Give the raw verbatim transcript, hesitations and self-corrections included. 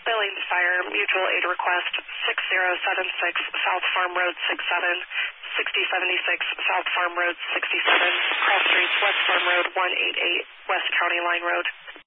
Billings Fire, mutual aid request six zero seven six South Farm Road six seven, sixty seventy-six South Farm Road sixty-seven, cross streets West Farm Road one eighty-eight, West County Line Road.